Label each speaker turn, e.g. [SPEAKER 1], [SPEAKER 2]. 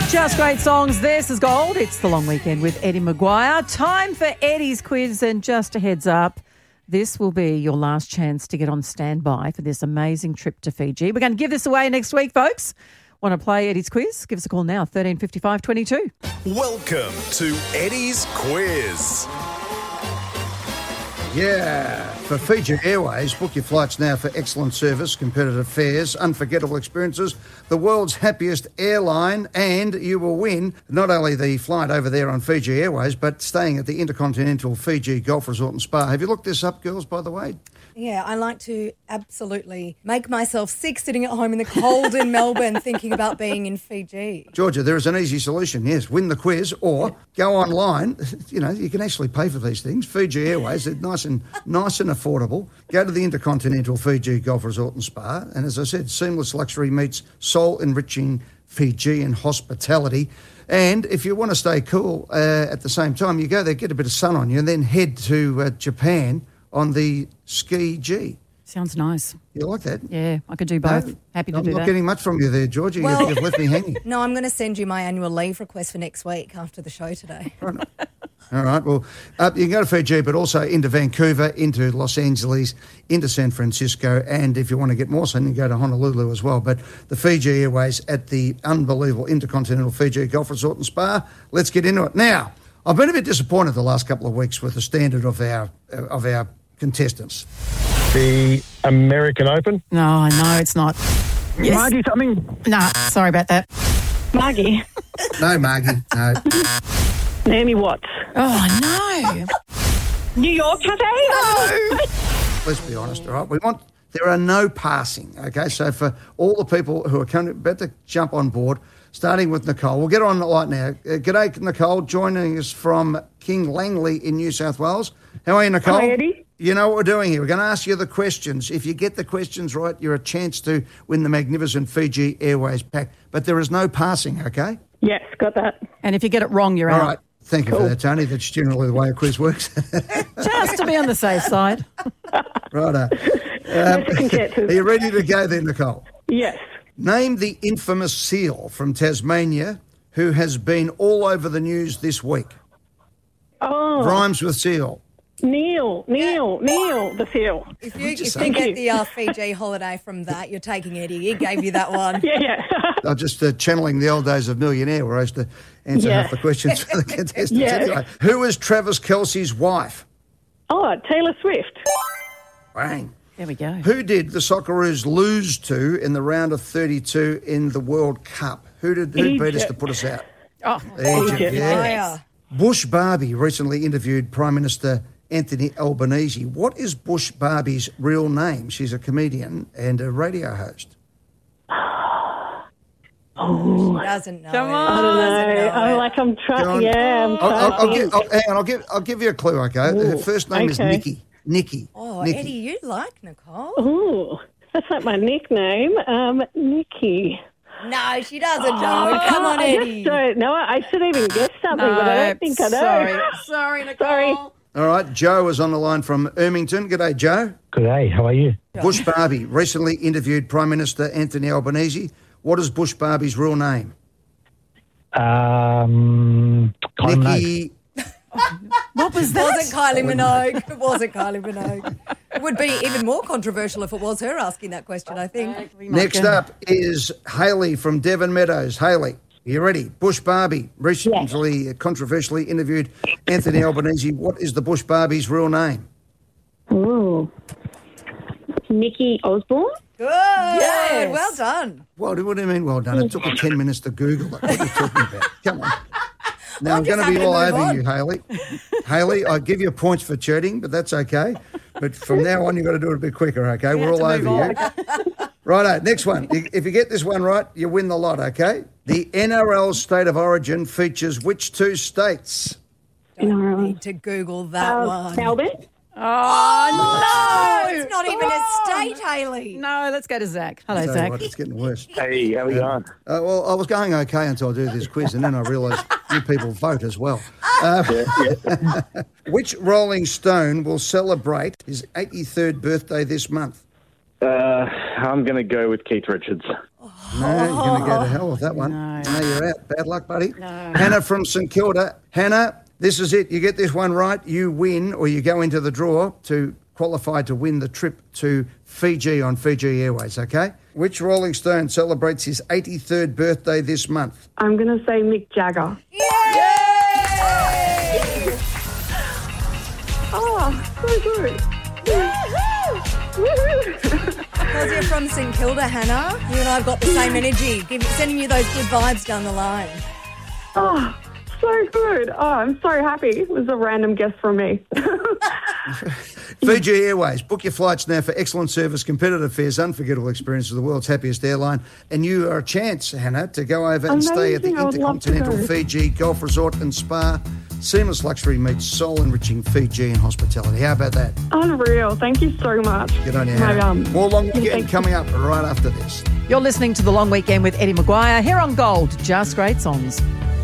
[SPEAKER 1] Just great songs. This is Gold. It's the long weekend with Eddie Maguire. Time for Eddie's quiz, and just a heads up, this will be your last chance to get on standby for this amazing trip to Fiji. We're going to give this away next week, folks. Want to play Eddie's quiz? Give us a call now, 1355 22.
[SPEAKER 2] Welcome to Eddie's Quiz.
[SPEAKER 3] Yeah, for Fiji Airways, book your flights now for excellent service, competitive fares, unforgettable experiences, the world's happiest airline, and you will win not only the flight over there on Fiji Airways, but staying at the Intercontinental Fiji Golf Resort and Spa. Have you looked this up, girls, by the way?
[SPEAKER 4] Yeah, I like to absolutely make myself sick sitting at home in the cold in Melbourne thinking about being in Fiji.
[SPEAKER 3] Georgia, there is an easy solution, yes. Win the quiz or go online. You know, you can actually pay for these things. Fiji Airways, they're nice and affordable. Go to the Intercontinental Fiji Golf Resort and Spa. And as I said, seamless luxury meets soul-enriching Fijian hospitality. And if you want to stay cool at the same time, you go there, get a bit of sun on you, and then head to Japan on the Ski G.
[SPEAKER 1] Sounds nice.
[SPEAKER 3] You like that?
[SPEAKER 1] Yeah, I could do both.
[SPEAKER 3] No,
[SPEAKER 1] Happy to
[SPEAKER 3] I'm
[SPEAKER 1] do
[SPEAKER 3] not
[SPEAKER 1] that.
[SPEAKER 3] getting much from you there, Georgia.
[SPEAKER 4] Well-
[SPEAKER 3] You've left me hanging.
[SPEAKER 4] No, I'm going to send you my annual leave request for next week after the show today.
[SPEAKER 3] All right, well, you can go to Fiji, but also into Vancouver, into Los Angeles, into San Francisco, and if you want to get more sun, you can go to Honolulu as well. But the Fiji Airways at the unbelievable Intercontinental Fiji Golf Resort and Spa. Let's get into it. Now, I've been a bit disappointed the last couple of weeks with the standard of our contestants.
[SPEAKER 5] The American Open.
[SPEAKER 1] No, it's not. Yes.
[SPEAKER 5] Margie something.
[SPEAKER 1] Nah, sorry about that.
[SPEAKER 6] Margie.
[SPEAKER 3] No, Margie, no.
[SPEAKER 6] Naomi Watts.
[SPEAKER 1] Oh, no.
[SPEAKER 6] New York Cafe?
[SPEAKER 3] Let's be honest, all right? There are no passing, okay? So for all the people who are about to jump on board, starting with Nicole. We'll get on right now. G'day, Nicole, joining us from King Langley in New South Wales. How are you, Nicole?
[SPEAKER 6] Hi, Eddie.
[SPEAKER 3] You know what we're doing here. We're going to ask you the questions. If you get the questions right, you're a chance to win the magnificent Fiji Airways pack. But there is no passing, okay?
[SPEAKER 6] Yes, got that.
[SPEAKER 1] And if you get it wrong, you're
[SPEAKER 3] All
[SPEAKER 1] out.
[SPEAKER 3] right. Thank you for that, Tony. That's generally the way a quiz works.
[SPEAKER 1] Just to be on the safe side.
[SPEAKER 3] Righto.
[SPEAKER 6] Contestants.
[SPEAKER 3] Are you ready to go then, Nicole?
[SPEAKER 6] Yes.
[SPEAKER 3] Name the infamous seal from Tasmania who has been all over the news this week.
[SPEAKER 6] Oh,
[SPEAKER 3] Rhymes with seal.
[SPEAKER 6] Neil, the seal.
[SPEAKER 4] If you
[SPEAKER 3] saying?
[SPEAKER 4] get the Fiji holiday from that, you're taking Eddie. He gave you that one.
[SPEAKER 6] Yeah.
[SPEAKER 3] I'm just channeling the old days of Millionaire where I used to answer
[SPEAKER 6] Yeah.
[SPEAKER 3] half the questions for the contestants.
[SPEAKER 6] Yeah.
[SPEAKER 3] Anyway, who is Travis Kelce's wife?
[SPEAKER 6] Oh, Taylor Swift.
[SPEAKER 3] Bang.
[SPEAKER 1] There we go.
[SPEAKER 3] Who did the Socceroos lose to in the round of 32 in the World Cup? Who beat us to put us out?
[SPEAKER 1] Oh,
[SPEAKER 3] Egypt, yeah.
[SPEAKER 4] Fire.
[SPEAKER 3] Bush Barbie recently interviewed Prime Minister Anthony Albanese. What is Bush Barbie's real name? She's a comedian and a radio host.
[SPEAKER 4] She doesn't know.
[SPEAKER 1] Come
[SPEAKER 4] it.
[SPEAKER 1] on.
[SPEAKER 6] I don't
[SPEAKER 4] Doesn't
[SPEAKER 6] know.
[SPEAKER 4] know it.
[SPEAKER 6] I'm
[SPEAKER 3] Go
[SPEAKER 6] trying.
[SPEAKER 3] on.
[SPEAKER 6] Yeah, I'm trying.
[SPEAKER 3] I'll give you a clue, okay? Her first name is
[SPEAKER 6] okay.
[SPEAKER 3] Nikki. Nikki.
[SPEAKER 4] Oh,
[SPEAKER 3] Nikki.
[SPEAKER 4] Eddie, you like Nicole?
[SPEAKER 6] Ooh, that's like my nickname, Nikki.
[SPEAKER 4] No, she doesn't know. Come on,
[SPEAKER 6] I
[SPEAKER 4] Eddie.
[SPEAKER 6] just don't know. I should even guess something, but I don't think I know.
[SPEAKER 1] Sorry, Nicole.
[SPEAKER 6] Sorry.
[SPEAKER 3] All right, Joe is on the line from Ermington. G'day, Joe.
[SPEAKER 5] G'day, how are you?
[SPEAKER 3] Bush Barbie recently interviewed Prime Minister Anthony Albanese. What is Bush Barbie's real name?
[SPEAKER 5] Kylie Minogue.
[SPEAKER 3] Nikki.
[SPEAKER 1] What was
[SPEAKER 4] It
[SPEAKER 1] that?
[SPEAKER 4] wasn't Kylie Minogue. It wasn't Kylie Minogue. It would be even more controversial if it was her asking that question, I think.
[SPEAKER 3] Next up is Hayley from Devon Meadows. Hayley, you ready? Bush Barbie recently controversially interviewed Anthony Albanese. What is the Bush Barbie's real name?
[SPEAKER 6] Ooh. Nikki Osborne?
[SPEAKER 4] Good.
[SPEAKER 1] Yes.
[SPEAKER 4] Well done.
[SPEAKER 3] What do you mean well done? It took me 10 minutes to Google it. What are you talking about? Come on. Now, I'm
[SPEAKER 4] just
[SPEAKER 3] going to be
[SPEAKER 4] happy to
[SPEAKER 3] all
[SPEAKER 4] move
[SPEAKER 3] over
[SPEAKER 4] on.
[SPEAKER 3] you, Hayley. Hayley, I give you points for cheating, but that's okay. But from now on, you've got to do it a bit quicker, okay? We're all over you. Righto, next one. If you get this one right, you win the lot, okay? The NRL State of Origin features which two states?
[SPEAKER 4] Don't need to Google that one.
[SPEAKER 6] Melbourne?
[SPEAKER 1] Oh,
[SPEAKER 4] It's not even a state, Hayley.
[SPEAKER 1] no. Let's go to Zach. Hello,
[SPEAKER 3] Tell you
[SPEAKER 1] Zach.
[SPEAKER 3] what, it's getting worse.
[SPEAKER 5] Hey, how are you going?
[SPEAKER 3] Well, I was going okay until I do this quiz, and then I realised you people vote as well. Which Rolling Stone will celebrate his 83rd birthday this month?
[SPEAKER 5] I'm going to go with Keith Richards.
[SPEAKER 3] No, you're going to go to hell with that one. No, you're out. Bad luck, buddy. Hannah from St Kilda. Hannah, this is it. You get this one right, you win, or you go into the draw to qualify to win the trip to Fiji on Fiji Airways, okay? Which Rolling Stone celebrates his 83rd birthday this month?
[SPEAKER 6] I'm going to say Mick Jagger. Oh, so good.
[SPEAKER 4] Because you're from St Kilda, Hannah, you and I have got the same energy, sending you those good vibes down the line.
[SPEAKER 6] Oh, so good. Oh, I'm so happy. It was a random guess from me.
[SPEAKER 3] Fiji Airways. Book your flights now for excellent service, competitive fares, unforgettable experience of the world's happiest airline. And you are a chance, Hannah, to go over and stay at the
[SPEAKER 6] Amazing. I would love to
[SPEAKER 3] Intercontinental
[SPEAKER 6] go.
[SPEAKER 3] Fiji Golf Resort and Spa. Seamless luxury meets soul-enriching Fijian hospitality. How about that?
[SPEAKER 6] Unreal. Thank you so much.
[SPEAKER 3] Good on you, Hannah. More long weekend
[SPEAKER 6] thank
[SPEAKER 3] coming up right after this.
[SPEAKER 1] You're listening to The Long Weekend with Eddie Maguire here on Gold. Just great songs.